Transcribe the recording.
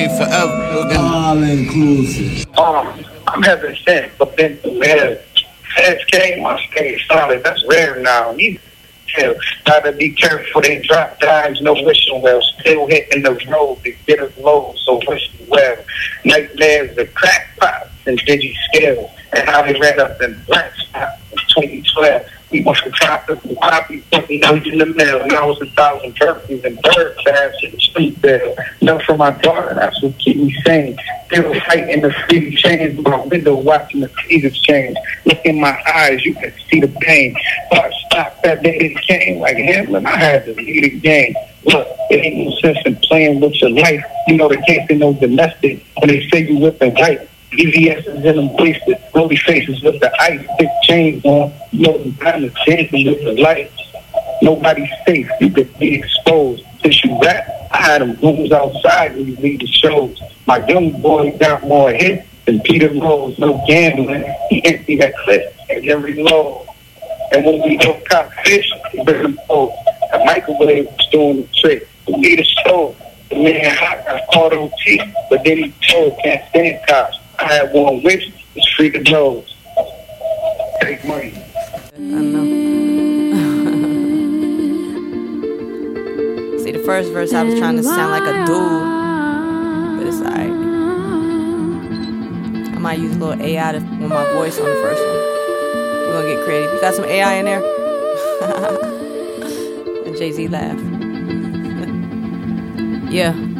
stay forever. All inclusive. I'm having sex, but then the man sex came, I stayed solid. That's rare now. You gotta be careful. They drop dimes, no wishing well. Still hitting the road, they get us low, so wishing well. Nightmares, the crackpots, and digi scale, and how they ran up in black spot in 2012. We went from tropical poppy, putting those in the mail. Now it's 1,000 turkeys and bird baths in the street there. Love for my daughter, that's what keep me sane. Still fighting the free change, my window watching the seasons change. Look in my eyes, you can see the pain. But stop that day it came like Hamlin, I had to lead the game. Look, it ain't no sense in playing with your life. You know they can't be no domestic when they say you whipping white. EVS is in them wasted, rolly faces with the ice, big chains on, you know the diamonds dancing with the lights. Nobody's safe, you could be exposed. Since you rap, I had them rooms outside when you leave the shows. My young boy got more hits than Peter Rose, no gambling. He emptied that clip and then reload. And when we don't cop fish, we bring them both. The microwave was doing the trick. We need a stove. The man hot got caught on T, but then he told, can't stand cops. I had one wish, it's free to nose. Take money. I know. See, the first verse I was trying to sound like a dude, but it's alright. I might use a little AI with my voice on the first one. We're gonna get creative. You got some AI in there? And Jay-Z laugh. Yeah.